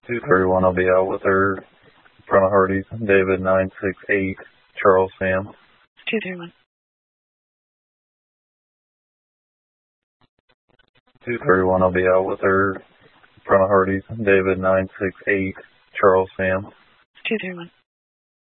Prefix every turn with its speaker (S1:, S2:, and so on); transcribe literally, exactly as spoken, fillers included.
S1: two thirty-one, I'll be out with her. Front of Hardee's, David nine six eight, Charles Sam.
S2: two thirty-one.
S1: two thirty-one, I'll be out with her. Front of Hardee's, David nine six eight, Charles Sam.
S2: two thirty-one.